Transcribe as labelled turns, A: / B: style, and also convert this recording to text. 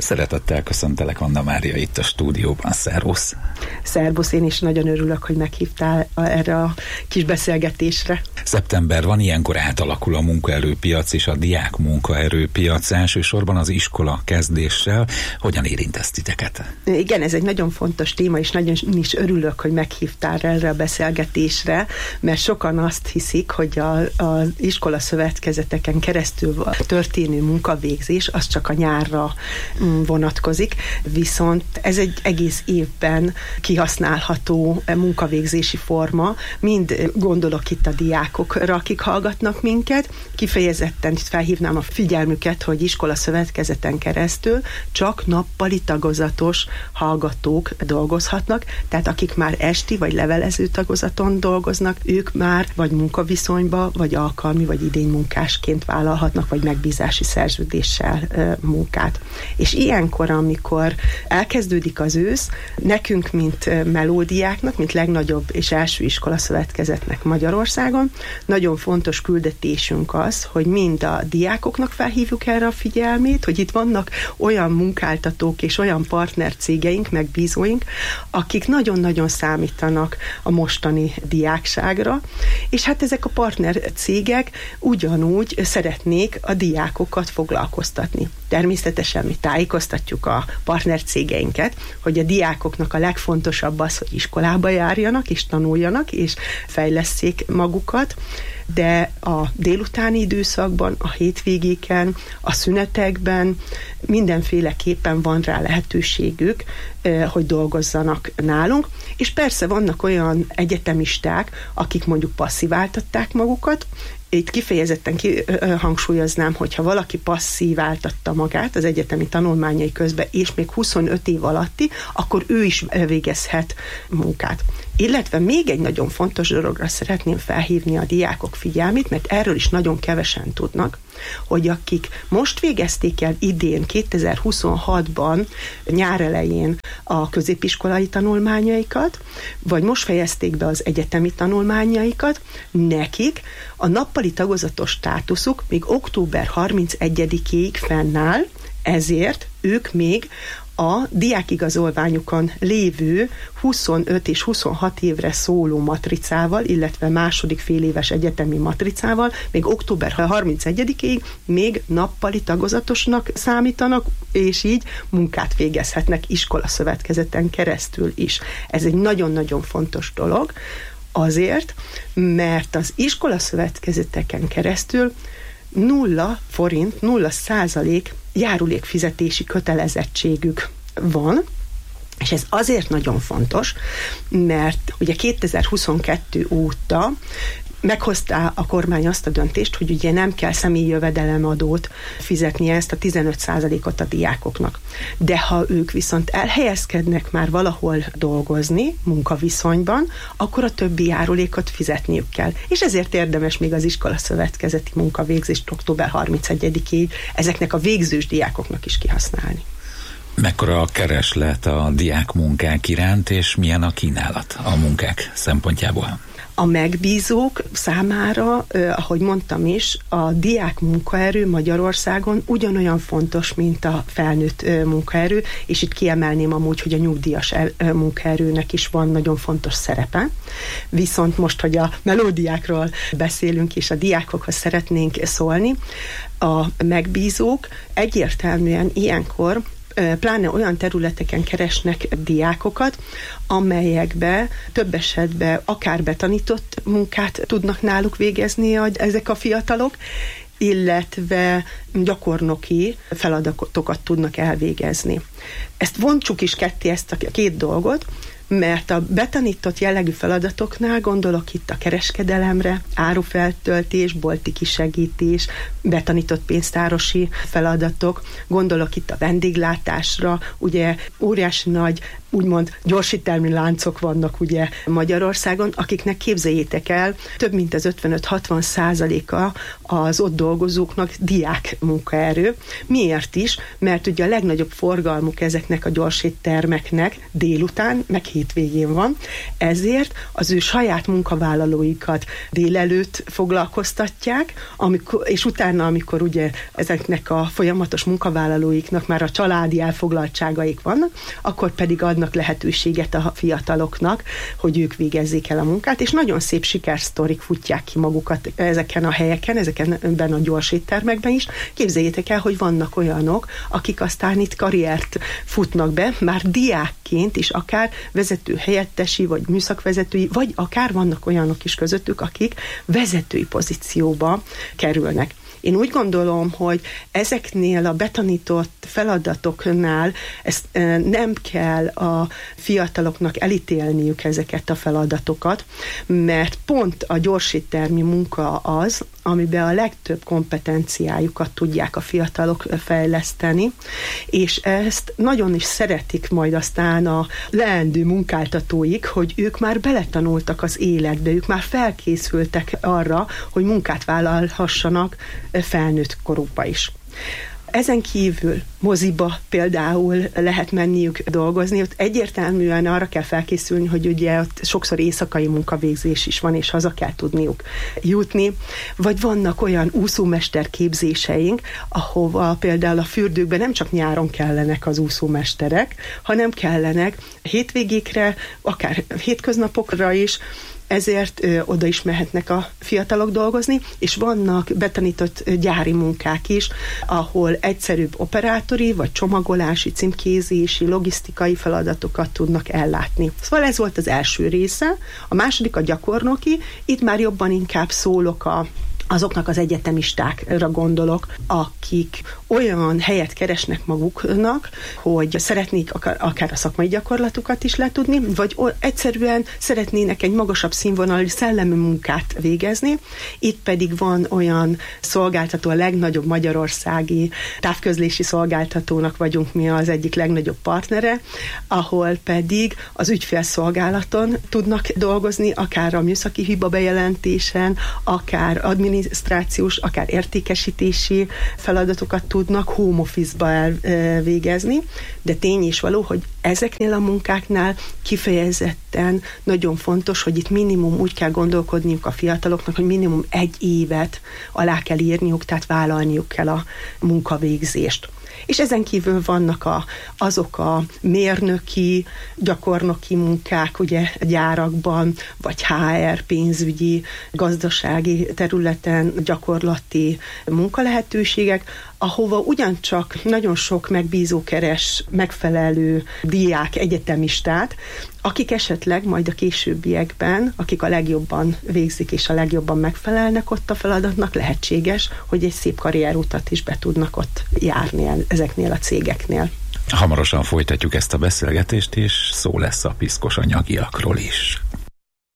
A: Szeretettel köszöntelek, Anna Mária itt a stúdióban. Szervusz!
B: Szervusz, én is nagyon örülök, hogy meghívtál erre a kis beszélgetésre.
A: Szeptember van, ilyenkor átalakul a munkaerőpiac és a diák munkaerőpiac, elsősorban az iskola kezdéssel. Hogyan érint ez titeket?
B: Igen, ez egy nagyon fontos téma, és nagyon is örülök, hogy meghívtál erre a beszélgetésre, mert sokan azt hiszik, hogy az iskola szövetkezeteken keresztül történő munkavégzés az csak a nyárra vonatkozik, viszont ez egy egész évben kihasználható munkavégzési forma. Mind gondolok itt a diákokra, akik hallgatnak minket, kifejezetten itt felhívnám a figyelmüket, hogy iskola szövetkezeten keresztül csak nappali tagozatos hallgatók dolgozhatnak, tehát akik már esti vagy levelező tagozaton dolgoznak, ők már vagy munkaviszonyba, vagy alkalmi, vagy idénymunkásként vállalhatnak, vagy megbízási szerződéssel munkát. És ilyenkor, amikor elkezdődik az ősz, nekünk, mint melódiáknak, mint legnagyobb és első iskola szövetkezetnek Magyarországon, nagyon fontos küldetésünk az, hogy mind a diákoknak felhívjuk erre a figyelmét, hogy itt vannak olyan munkáltatók és olyan partnercégeink, megbízóink, akik nagyon-nagyon számítanak a mostani diákságra, és hát ezek a partnercégek ugyanúgy szeretnék a diákokat foglalkoztatni. Természetesen mi tájékoztatjuk a partnercégeinket, hogy a diákoknak a legfontosabb az, hogy iskolába járjanak, és tanuljanak, és fejlesszék magukat, de a délutáni időszakban, a hétvégéken, a szünetekben mindenféleképpen van rá lehetőségük, hogy dolgozzanak nálunk, és persze vannak olyan egyetemisták, akik mondjuk passziváltatták magukat. Itt kifejezetten hangsúlyoznám, hogyha valaki passzíváltatta magát az egyetemi tanulmányai közben, és még 25 év alatti, akkor ő is végezhet munkát. Illetve még egy nagyon fontos dologra szeretném felhívni a diákok figyelmét, mert erről is nagyon kevesen tudnak, hogy akik most végezték el idén, 2026-ban, nyár elején a középiskolai tanulmányaikat, vagy most fejezték be az egyetemi tanulmányaikat, nekik a nappali tagozatos státuszuk még október 31-ig fennáll, ezért ők még a diákigazolványukon lévő 25 és 26 évre szóló matricával, illetve második féléves egyetemi matricával még október 31-ig még nappali tagozatosnak számítanak, és így munkát végezhetnek iskolaszövetkezeten keresztül is. Ez egy nagyon-nagyon fontos dolog, azért, mert az iskolaszövetkezeteken keresztül 0 forint, 0% járulékfizetési kötelezettségük van, és ez azért nagyon fontos, mert ugye 2022 óta meghozta a kormány azt a döntést, hogy ugye nem kell személyi jövedelemadót fizetnie, ezt a 15%-ot a diákoknak. De ha ők viszont elhelyezkednek már valahol dolgozni, munkaviszonyban, akkor a többi járulékot fizetniük kell. És ezért érdemes még az iskola szövetkezeti munkavégzést október 31-ig ezeknek a végzős diákoknak is kihasználni.
A: Mekkora a kereslet a diák munkák iránt, és milyen a kínálat a munkák szempontjából?
B: A megbízók számára, ahogy mondtam is, a diák munkaerő Magyarországon ugyanolyan fontos, mint a felnőtt munkaerő, és itt kiemelném amúgy, hogy a nyugdíjas munkaerőnek is van nagyon fontos szerepe. Viszont most, hogy a melódiákról beszélünk, és a diákokhoz szeretnénk szólni, a megbízók egyértelműen ilyenkor pláne olyan területeken keresnek diákokat, amelyekbe több esetben akár betanított munkát tudnak náluk végezni ezek a fiatalok, illetve gyakornoki feladatokat tudnak elvégezni. Ezt vontsuk is ketté, ezt a két dolgot, mert a betanított jellegű feladatoknál gondolok itt a kereskedelemre, árufeltöltés, bolti kisegítés, betanított pénztárosi feladatok, gondolok itt a vendéglátásra, ugye óriási nagy, úgymond gyorsítelmi láncok vannak ugye Magyarországon, akiknek képzeljétek el, több mint az 55-60%-a az ott dolgozóknak diák munkaerő. Miért is? Mert ugye a legnagyobb forgalmuk ezeknek a gyorséttermeknek délután, meg hétvégén van, ezért az ő saját munkavállalóikat délelőtt foglalkoztatják, és utána, amikor ugye ezeknek a folyamatos munkavállalóiknak már a családi elfoglaltságaik vannak, akkor pedig adnak lehetőséget a fiataloknak, hogy ők végezzék el a munkát, és nagyon szép sikersztorik futják ki magukat ezeken a helyeken, ezeken a gyors éttermekben is. Képzeljétek el, hogy vannak olyanok, akik aztán itt karriert futnak be, már diákként is, akár vezetőhelyettesi, vagy műszakvezetői, vagy akár vannak olyanok is közöttük, akik vezetői pozícióba kerülnek. Én úgy gondolom, hogy ezeknél a betanított feladatoknál ezt nem kell a fiataloknak elítélniük ezeket a feladatokat, mert pont a gyorséttermi munka az, amiben a legtöbb kompetenciájukat tudják a fiatalok fejleszteni, és ezt nagyon is szeretik majd aztán a leendő munkáltatóik, hogy ők már beletanultak az életbe, ők már felkészültek arra, hogy munkát vállalhassanak felnőtt korukba is. Ezen kívül moziba például lehet menniük dolgozni, ott egyértelműen arra kell felkészülni, hogy ugye ott sokszor éjszakai munkavégzés is van, és haza kell tudniuk jutni, vagy vannak olyan úszómester képzéseink, ahova például a fürdőkben nem csak nyáron kellenek az úszómesterek, hanem kellenek hétvégékre, akár hétköznapokra is, ezért oda is mehetnek a fiatalok dolgozni, és vannak betanított gyári munkák is, ahol egyszerűbb operátori, vagy csomagolási, címkézési, logisztikai feladatokat tudnak ellátni. Szóval ez volt az első része. A második a gyakornoki, itt már jobban inkább szólok azoknak az egyetemistákra gondolok, akik olyan helyet keresnek maguknak, hogy szeretnék akár a szakmai gyakorlatukat is letudni, vagy egyszerűen szeretnének egy magasabb színvonalú szellemi munkát végezni. Itt pedig van olyan szolgáltató, a legnagyobb magyarországi távközlési szolgáltatónak vagyunk mi az egyik legnagyobb partnere, ahol pedig az ügyfélszolgálaton tudnak dolgozni, akár a műszaki hiba bejelentésen, akár adminisztrációs, akár értékesítési feladatokat tudnak home office-ba elvégezni, de tény is való, hogy ezeknél a munkáknál kifejezetten nagyon fontos, hogy itt minimum úgy kell gondolkodniuk a fiataloknak, hogy minimum 1 évet alá kell írniuk, tehát vállalniuk kell a munkavégzést. És ezen kívül vannak azok a mérnöki, gyakornoki munkák, ugye gyárakban, vagy HR, pénzügyi, gazdasági területen gyakorlati munkalehetőségek, ahova ugyancsak nagyon sok megbízó keres megfelelő diák, egyetemistát, akik esetleg majd a későbbiekben, akik a legjobban végzik és a legjobban megfelelnek ott a feladatnak, lehetséges, hogy egy szép karrierutat is be tudnak ott járni ezeknél a cégeknél.
A: Hamarosan folytatjuk ezt a beszélgetést, és szó lesz a piszkos anyagiakról is.